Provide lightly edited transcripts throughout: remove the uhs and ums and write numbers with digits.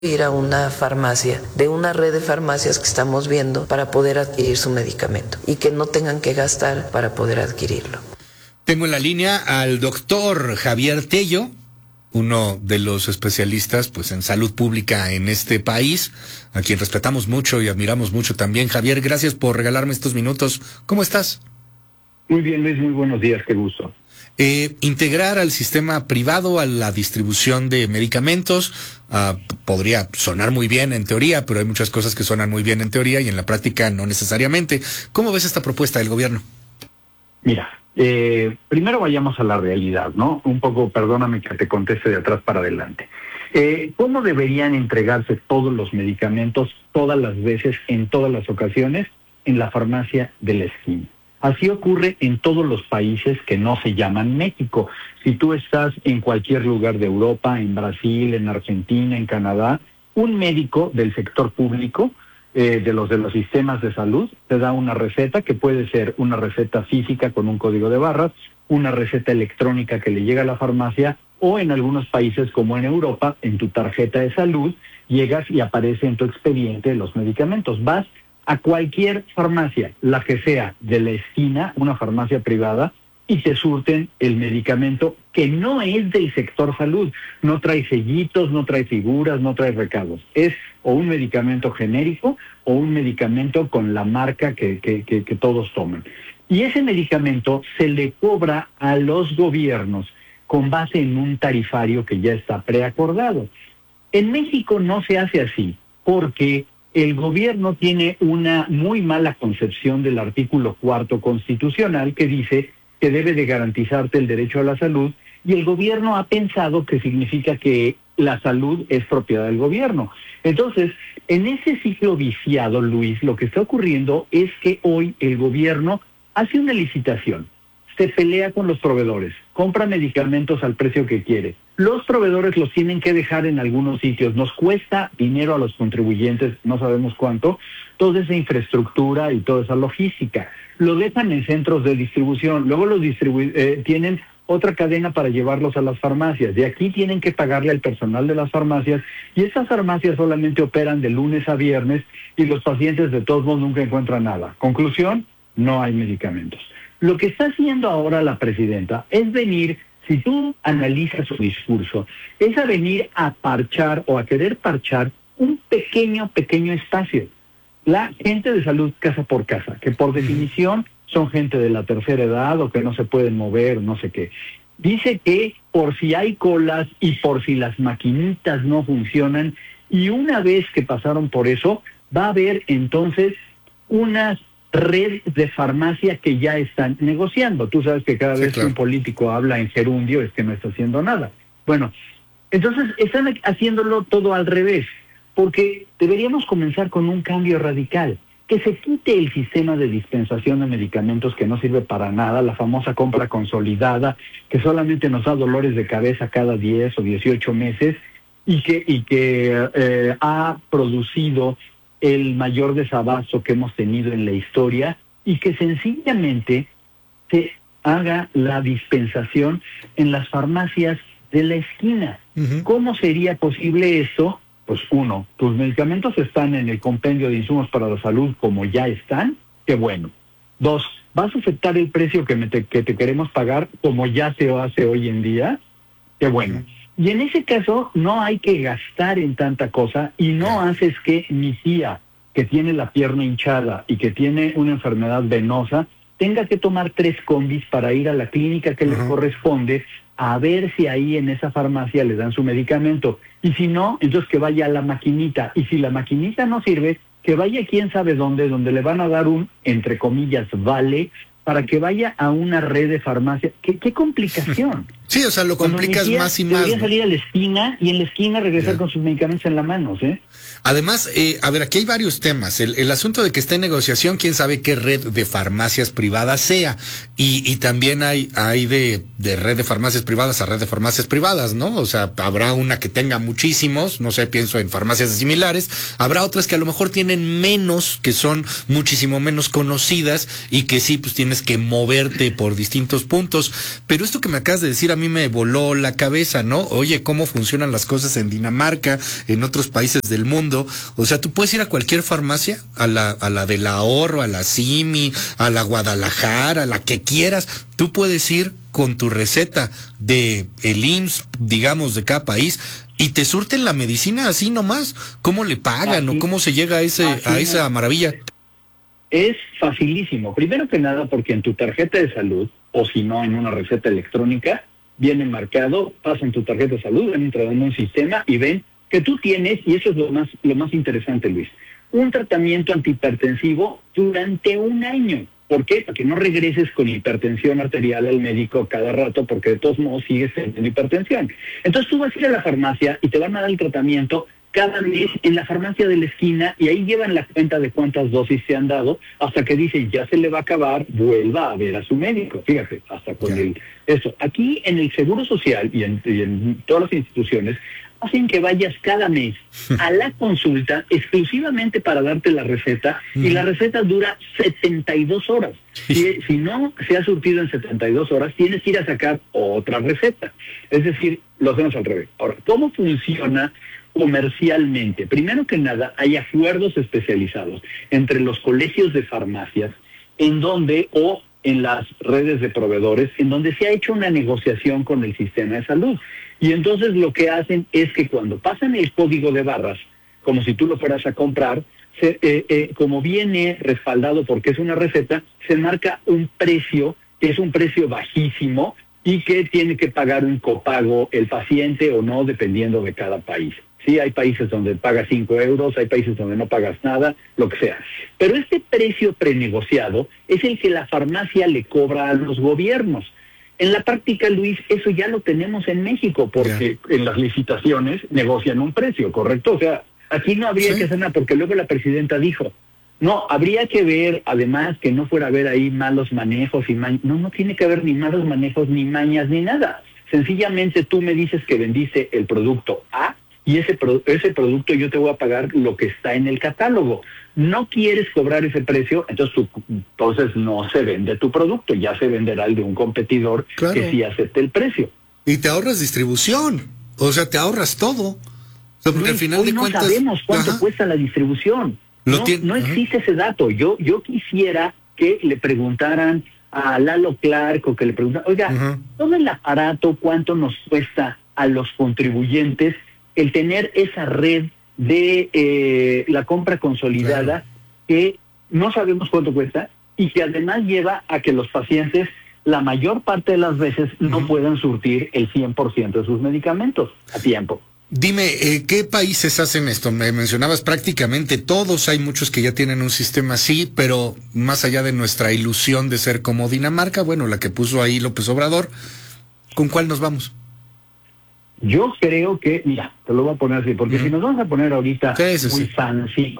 ir a una farmacia, de una red de farmacias que estamos viendo para poder adquirir su medicamento y que no tengan que gastar para poder adquirirlo. Tengo en la línea al doctor Javier Tello, uno de los especialistas pues en salud pública en este país, a quien respetamos mucho y admiramos mucho también. Javier, gracias por regalarme estos minutos. ¿Cómo estás? Muy bien, Luis, muy buenos días, qué gusto. Integrar al sistema privado a la distribución de medicamentos podría sonar muy bien en teoría, pero hay muchas cosas que suenan muy bien en teoría y en la práctica no necesariamente. ¿Cómo ves esta propuesta del gobierno? Mira, primero vayamos a la realidad, ¿no? Un poco, perdóname que te conteste de atrás para adelante. ¿Cómo deberían entregarse todos los medicamentos, todas las veces, en todas las ocasiones? En la farmacia de la esquina. Así ocurre en todos los países que no se llaman México. Si tú estás en cualquier lugar de Europa, en Brasil, en Argentina, en Canadá, un médico del sector público, de los sistemas de salud, te da una receta que puede ser una receta física con un código de barras, una receta electrónica que le llega a la farmacia, o en algunos países como en Europa, en tu tarjeta de salud, llegas y aparece en tu expediente los medicamentos. Vas a cualquier farmacia, la que sea, de la esquina, una farmacia privada, y te surten el medicamento que no es del sector salud. No trae sellitos, no trae figuras, no trae recados. Es o un medicamento genérico o un medicamento con la marca que todos toman. Y ese medicamento se le cobra a los gobiernos con base en un tarifario que ya está preacordado. En México no se hace así, porque el gobierno tiene una muy mala concepción del artículo 4 constitucional que dice que debe de garantizarte el derecho a la salud, y el gobierno ha pensado que significa que la salud es propiedad del gobierno. Entonces, en ese ciclo viciado, Luis, lo que está ocurriendo es que hoy el gobierno hace una licitación, se pelea con los proveedores, compra medicamentos al precio que quiere. Los proveedores los tienen que dejar en algunos sitios. Nos cuesta dinero a los contribuyentes, no sabemos cuánto, toda esa infraestructura y toda esa logística. Lo dejan en centros de distribución, luego los tienen otra cadena para llevarlos a las farmacias. De aquí tienen que pagarle al personal de las farmacias, y esas farmacias solamente operan de lunes a viernes y los pacientes de todos modos nunca encuentran nada. Conclusión, no hay medicamentos. Lo que está haciendo ahora la presidenta es venir, si tú analizas su discurso, es a venir a parchar o a querer parchar un pequeño espacio. La gente de salud casa por casa, que por definición son gente de la tercera edad o que no se pueden mover, no sé qué. Dice que por si hay colas y por si las maquinitas no funcionan, y una vez que pasaron por eso, va a haber entonces unas red de farmacia que ya están negociando. Tú sabes que cada vez que un político habla en gerundio es que no está haciendo nada. Bueno, entonces están haciéndolo todo al revés, porque deberíamos comenzar con un cambio radical, que se quite el sistema de dispensación de medicamentos que no sirve para nada, la famosa compra consolidada, que solamente nos da dolores de cabeza cada 10 o 18 meses, y que ha producido el mayor desabasto que hemos tenido en la historia, y que sencillamente se haga la dispensación en las farmacias de la esquina. Uh-huh. ¿Cómo sería posible eso? Pues uno, tus medicamentos están en el compendio de insumos para la salud como ya están, qué bueno. Dos, vas a aceptar el precio que te queremos pagar como ya se hace hoy en día, qué bueno. Y en ese caso no hay que gastar en tanta cosa, y no haces que mi tía, que tiene la pierna hinchada y que tiene una enfermedad venosa, tenga que tomar 3 combis para ir a la clínica que le corresponde a ver si ahí en esa farmacia le dan su medicamento. Y si no, entonces que vaya a la maquinita. Y si la maquinita no sirve, que vaya quién sabe dónde, donde le van a dar un, entre comillas, vale, para que vaya a una red de farmacia. ¿Qué complicación? Sí, o sea, lo complicas más y más. Debería salir a la esquina y en la esquina regresar con sus medicamentos en la mano, ¿eh? Además, a ver, aquí hay varios temas. El asunto de que esté en negociación, quién sabe qué red de farmacias privadas sea. Y también hay de red de farmacias privadas a red de farmacias privadas, ¿no? O sea, habrá una que tenga muchísimos, no sé, pienso en farmacias similares. Habrá otras que a lo mejor tienen menos, que son muchísimo menos conocidas y que sí, pues tienes que moverte por distintos puntos. Pero esto que me acabas de decir a mí mí me voló la cabeza, ¿no? Oye, ¿cómo funcionan las cosas en Dinamarca, en otros países del mundo? O sea, tú puedes ir a cualquier farmacia, a la del Ahorro, a la Simi, a la Guadalajara, a la que quieras. Tú puedes ir con tu receta de el IMSS, digamos, de cada país, y te surten la medicina así nomás. ¿Cómo le pagan o cómo se llega a esa maravilla? Es facilísimo. Primero que nada, porque en tu tarjeta de salud, o si no, en una receta electrónica, viene marcado, pasan tu tarjeta de salud, entran en un sistema y ven que tú tienes, y eso es lo más interesante, Luis, un tratamiento antihipertensivo durante un año. ¿Por qué? Para que no regreses con hipertensión arterial al médico cada rato, porque de todos modos sigues teniendo hipertensión. Entonces tú vas a ir a la farmacia y te van a dar el tratamiento cada mes en la farmacia de la esquina, y ahí llevan la cuenta de cuántas dosis se han dado, hasta que dicen ya se le va a acabar, vuelva a ver a su médico. Fíjate, hasta con eso. Aquí en el Seguro Social y en todas las instituciones hacen que vayas cada mes a la consulta exclusivamente para darte la receta, y la receta dura 72 horas. Si no se ha surtido en 72 horas, tienes que ir a sacar otra receta. Es decir, lo hacemos al revés. Ahora, ¿cómo funciona comercialmente? Primero que nada, hay acuerdos especializados entre los colegios de farmacias, en donde, o en las redes de proveedores, en donde se ha hecho una negociación con el sistema de salud. Y entonces lo que hacen es que cuando pasan el código de barras, como si tú lo fueras a comprar, como viene respaldado porque es una receta, se marca un precio, que es un precio bajísimo, y que tiene que pagar un copago el paciente o no, dependiendo de cada país. Sí, hay países donde pagas 5 euros, hay países donde no pagas nada, lo que sea. Pero este precio prenegociado es el que la farmacia le cobra a los gobiernos. En la práctica, Luis, eso ya lo tenemos en México, porque en las licitaciones negocian un precio, ¿correcto? O sea, aquí no habría que hacer nada, porque luego la presidenta dijo, no, habría que ver, además, que no fuera a haber ahí malos manejos y no tiene que haber ni malos manejos, ni mañas, ni nada. Sencillamente tú me dices que vendiste el producto A, y ese producto yo te voy a pagar lo que está en el catálogo. No quieres cobrar ese precio, entonces no se vende tu producto, ya se venderá el de un competidor que sí acepte el precio. Y te ahorras distribución, o sea, te ahorras todo. O sea, porque al final de cuentas no sabemos cuánto cuesta la distribución. No existe ese dato. Yo quisiera que le preguntaran a Lalo Clark, o que le preguntaran, oiga, todo el aparato, ¿cuánto nos cuesta a los contribuyentes el tener esa red de la compra consolidada, que no sabemos cuánto cuesta, y que además lleva a que los pacientes la mayor parte de las veces no puedan surtir el 100% de sus medicamentos a tiempo? Dime, ¿qué países hacen esto? Me mencionabas prácticamente todos, hay muchos que ya tienen un sistema así, pero más allá de nuestra ilusión de ser como Dinamarca, bueno, la que puso ahí López Obrador, ¿con cuál nos vamos? Yo creo que, mira, te lo voy a poner así, porque si nos vamos a poner ahorita muy fancy.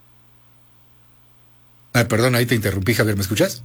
Ay, perdón, ahí te interrumpí, Javier, ¿me escuchas?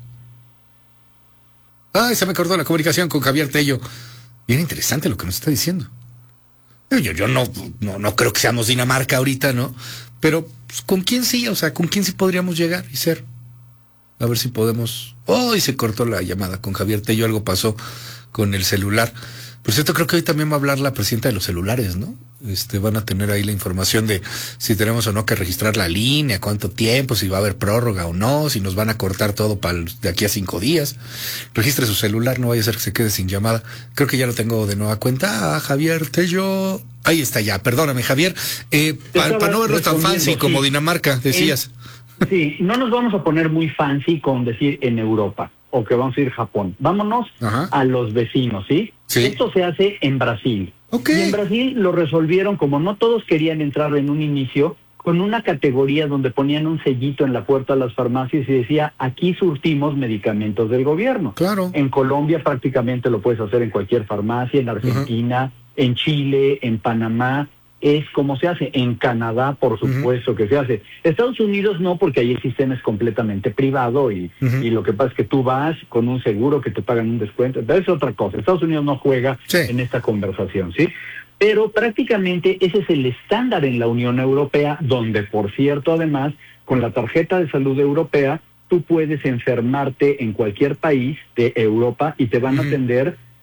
Ay, se me cortó la comunicación con Javier Tello. Bien interesante lo que nos está diciendo. Yo no creo que seamos Dinamarca ahorita, ¿no? Pero, pues, ¿con quién sí? O sea, ¿con quién sí podríamos llegar y ser? A ver si podemos... ¡Oh! Y se cortó la llamada con Javier Tello, algo pasó con el celular. Por cierto, creo que hoy también va a hablar la presidenta de los celulares, ¿no? Van a tener ahí la información de si tenemos o no que registrar la línea, cuánto tiempo, si va a haber prórroga o no, si nos van a cortar todo de aquí a 5 días. Registre su celular, no vaya a ser que se quede sin llamada. Creo que ya lo tengo de nueva cuenta. Javier Tello. Ahí está ya, perdóname, Javier. Para no verlo tan fancy como Dinamarca, decías. Sí, no nos vamos a poner muy fancy con decir en Europa, o que vamos a ir a Japón. Vámonos a los vecinos, ¿sí? Esto se hace en Brasil. Y en Brasil lo resolvieron, como no todos querían entrar en un inicio, con una categoría donde ponían un sellito en la puerta de las farmacias y decía, aquí surtimos medicamentos del gobierno. Claro. En Colombia prácticamente lo puedes hacer en cualquier farmacia, en Argentina, en Chile, en Panamá. Es como se hace. En Canadá, por supuesto que se hace. Estados Unidos no, porque ahí el sistema es completamente privado y lo que pasa es que tú vas con un seguro que te pagan un descuento. Pero es otra cosa. Estados Unidos no juega en esta conversación, ¿sí? Pero prácticamente ese es el estándar en la Unión Europea, donde, por cierto, además, con la tarjeta de salud europea, tú puedes enfermarte en cualquier país de Europa y te van a atender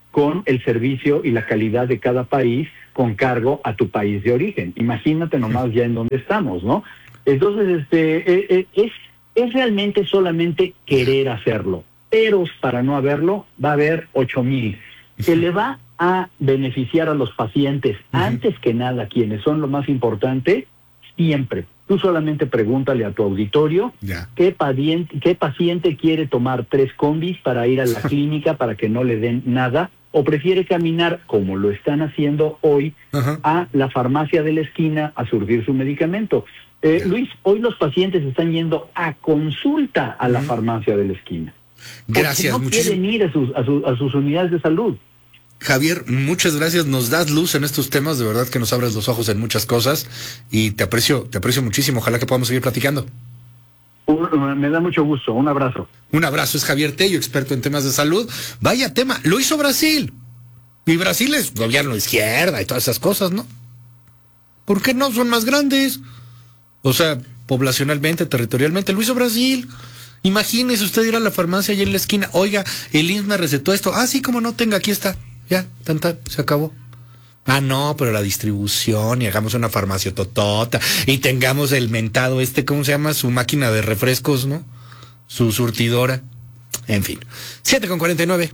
con el servicio y la calidad de cada país con cargo a tu país de origen. Imagínate nomás ya en dónde estamos, ¿no? Entonces, es realmente solamente querer hacerlo. Pero para no haberlo, va a haber 8,000. Que le va a beneficiar a los pacientes, antes que nada, quienes son lo más importante, siempre. Tú solamente pregúntale a tu auditorio qué paciente quiere tomar 3 combis para ir a la clínica para que no le den nada, o prefiere caminar, como lo están haciendo hoy, a la farmacia de la esquina a surtir su medicamento. Luis, hoy los pacientes están yendo a consulta a la farmacia de la esquina. Gracias, no quieren ir a sus unidades de salud. Javier, muchas gracias, nos das luz en estos temas, de verdad que nos abres los ojos en muchas cosas y te aprecio muchísimo, ojalá que podamos seguir platicando. Me da mucho gusto, un abrazo. Un abrazo, es Javier Tello, experto en temas de salud. Vaya tema, lo hizo Brasil. Y Brasil es gobierno de izquierda y todas esas cosas, ¿no? ¿Por qué no? Son más grandes. O sea, poblacionalmente, territorialmente, lo hizo Brasil. Imagínese usted ir a la farmacia allá en la esquina, oiga, el IMSS me recetó esto, sí, como no, tenga, aquí está, ya, se acabó. No, pero la distribución, y hagamos una farmacia totota, y tengamos el mentado ¿cómo se llama? Su máquina de refrescos, ¿no? Su surtidora, en fin. 7:49.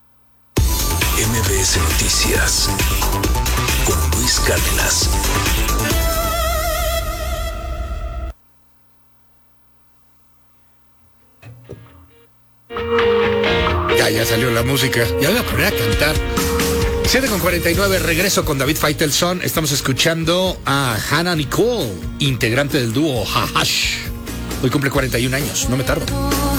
MBS Noticias, con Luis Cárdenas. Ya salió la música. Ya voy a poner a cantar. 7:49, regreso con David Faitelson. Estamos escuchando a Hannah Nicole, integrante del dúo Hahash. Hoy cumple 41 años, no me tardo.